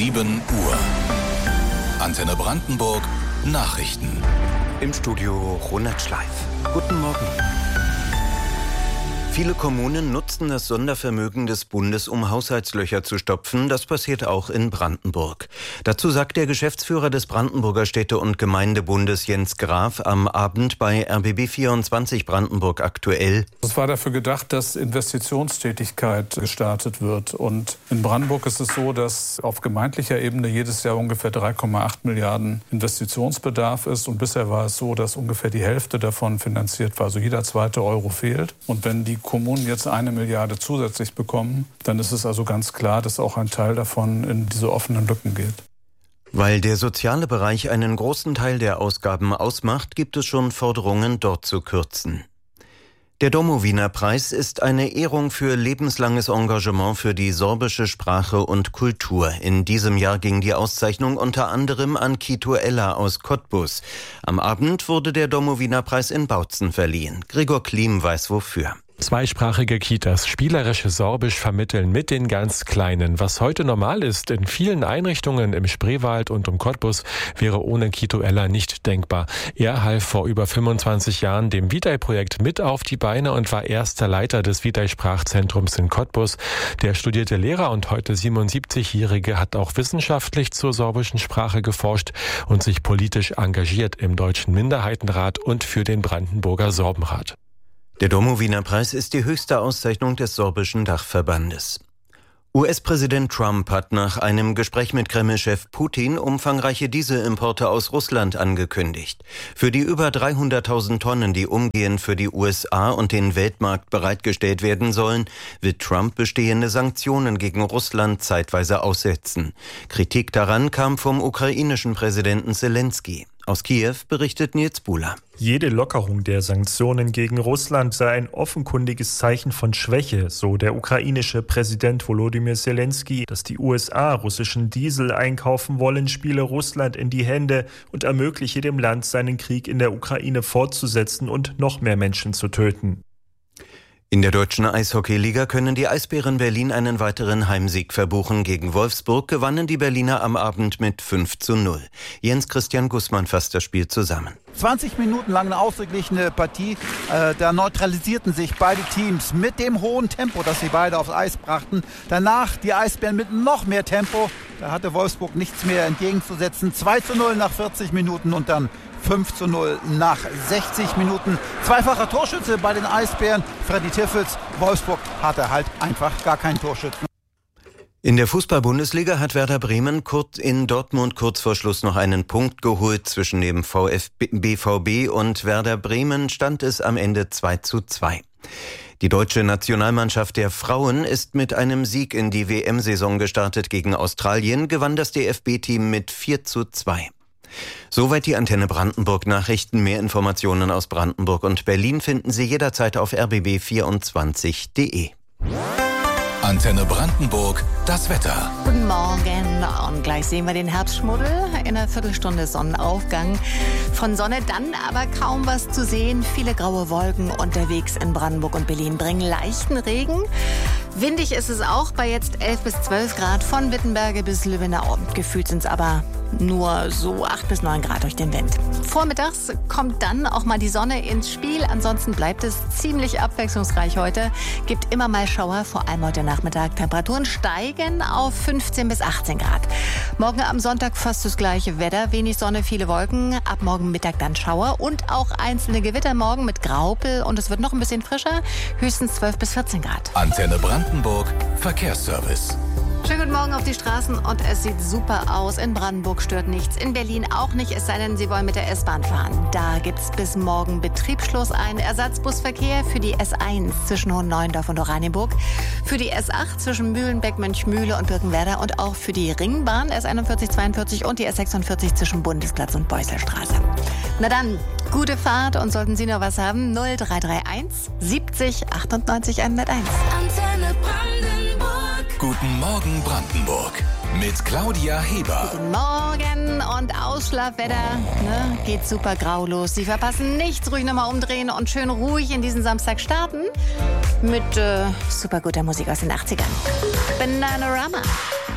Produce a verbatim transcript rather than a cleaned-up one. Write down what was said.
sieben Uhr. Antenne Brandenburg Nachrichten. Im Studio Ronald Schleif. Guten Morgen. Viele Kommunen nutzen das Sondervermögen des Bundes, um Haushaltslöcher zu stopfen. Das passiert auch in Brandenburg. Dazu sagt der Geschäftsführer des Brandenburger Städte- und Gemeindebundes Jens Graf am Abend bei R B B vierundzwanzig Brandenburg aktuell. Es war dafür gedacht, dass Investitionstätigkeit gestartet wird. Und in Brandenburg ist es so, dass auf gemeindlicher Ebene jedes Jahr ungefähr drei Komma acht Milliarden Investitionsbedarf ist. Und bisher war es so, dass ungefähr die Hälfte davon finanziert war. Also jeder zweite Euro fehlt. Und wenn die Kommunen jetzt eine Milliarde zusätzlich bekommen, dann ist es also ganz klar, dass auch ein Teil davon in diese offenen Lücken geht. Weil der soziale Bereich einen großen Teil der Ausgaben ausmacht, gibt es schon Forderungen, dort zu kürzen. Der Domowiner-Preis ist eine Ehrung für lebenslanges Engagement für die sorbische Sprache und Kultur. In diesem Jahr ging die Auszeichnung unter anderem an Kito Ella aus Cottbus. Am Abend wurde der Domowiner-Preis in Bautzen verliehen. Gregor Klim weiß wofür. Zweisprachige Kitas spielerisches Sorbisch vermitteln mit den ganz Kleinen. Was heute normal ist in vielen Einrichtungen im Spreewald und um Cottbus, wäre ohne Kito Ella nicht denkbar. Er half vor über fünfundzwanzig Jahren dem Vitai-Projekt mit auf die Beine und war erster Leiter des Vitai-Sprachzentrums in Cottbus. Der studierte Lehrer und heute siebenundsiebzigjährige hat auch wissenschaftlich zur sorbischen Sprache geforscht und sich politisch engagiert im Deutschen Minderheitenrat und für den Brandenburger Sorbenrat. Der Domowiner-Preis ist die höchste Auszeichnung des sorbischen Dachverbandes. U S-Präsident Trump hat nach einem Gespräch mit Kreml-Chef Putin umfangreiche Dieselimporte aus Russland angekündigt. Für die über dreihunderttausend Tonnen, die umgehend für die U S A und den Weltmarkt bereitgestellt werden sollen, wird Trump bestehende Sanktionen gegen Russland zeitweise aussetzen. Kritik daran kam vom ukrainischen Präsidenten Zelensky. Aus Kiew berichtet Nils Buhler. Jede Lockerung der Sanktionen gegen Russland sei ein offenkundiges Zeichen von Schwäche, so der ukrainische Präsident Volodymyr Zelensky. Dass die U S A russischen Diesel einkaufen wollen, spiele Russland in die Hände und ermögliche dem Land, seinen Krieg in der Ukraine fortzusetzen und noch mehr Menschen zu töten. In der deutschen Eishockeyliga können die Eisbären Berlin einen weiteren Heimsieg verbuchen. Gegen Wolfsburg gewannen die Berliner am Abend mit fünf zu null. Jens Christian Gußmann fasst das Spiel zusammen. zwanzig Minuten lang eine ausgeglichene Partie. Äh, da neutralisierten sich beide Teams mit dem hohen Tempo, das sie beide aufs Eis brachten. Danach die Eisbären mit noch mehr Tempo. Da hatte Wolfsburg nichts mehr entgegenzusetzen. zwei zu null nach vierzig Minuten und dann fünf zu null nach sechzig Minuten. Zweifacher Torschütze bei den Eisbären, Freddy Tiffels. Wolfsburg hatte halt einfach gar keinen Torschützen. In der Fußball-Bundesliga hat Werder Bremen kurz in Dortmund kurz vor Schluss noch einen Punkt geholt. Zwischen dem B V B und Werder Bremen stand es am Ende zwei zu zwei. Die deutsche Nationalmannschaft der Frauen ist mit einem Sieg in die W M-Saison gestartet. Gegen Australien gewann das D F B-Team mit vier zu zwei. Soweit die Antenne Brandenburg Nachrichten. Mehr Informationen aus Brandenburg und Berlin finden Sie jederzeit auf r b b vierundzwanzig punkt de. Antenne Brandenburg, das Wetter. Guten Morgen und gleich sehen wir den Herbstschmuddel. In einer Viertelstunde Sonnenaufgang. Von Sonne dann aber kaum was zu sehen. Viele graue Wolken unterwegs in Brandenburg und Berlin bringen leichten Regen. Windig ist es auch bei jetzt elf bis zwölf Grad von Wittenberge bis Lübbenau. Gefühlt sind es aber nur so acht bis neun Grad durch den Wind. Vormittags kommt dann auch mal die Sonne ins Spiel. Ansonsten bleibt es ziemlich abwechslungsreich heute. Gibt immer mal Schauer, vor allem heute Nachmittag. Temperaturen steigen auf fünfzehn bis achtzehn Grad. Morgen am Sonntag fast das gleiche Wetter. Wenig Sonne, viele Wolken. Ab morgen Mittag dann Schauer und auch einzelne Gewitter morgen mit Graupel. Und es wird noch ein bisschen frischer. Höchstens zwölf bis vierzehn Grad. Antenne Brandenburg, Verkehrsservice. Schönen guten Morgen auf die Straßen und es sieht super aus. In Brandenburg stört nichts, in Berlin auch nicht, es sei denn, Sie wollen mit der S-Bahn fahren. Da gibt's bis morgen Betriebsschluss, einen Ersatzbusverkehr für die S eins zwischen Hohenneuendorf und Oranienburg, für die S acht zwischen Mühlenbeck, Mönchmühle und Birkenwerder und auch für die Ringbahn S einundvierzig, zweiundvierzig und die S sechsundvierzig zwischen Bundesplatz und Beusselstraße. Na dann, gute Fahrt und sollten Sie noch was haben, null drei drei eins siebzig achtundneunzig hunderteins. Antenne Brandenburg. Guten Morgen Brandenburg mit Claudia Heber. Guten Morgen und Ausschlafwetter, ne, geht super grau los. Sie verpassen nichts, ruhig nochmal umdrehen und schön ruhig in diesen Samstag starten mit äh, super guter Musik aus den achtzigern. Bananarama.